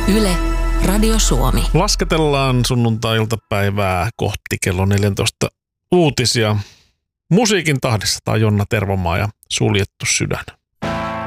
Yle, Radio Suomi. Lasketellaan sunnuntai-iltapäivää kohti kello 14 uutisia. Musiikin tahdissa tämä on Jonna Tervomaa ja Suljettu sydän.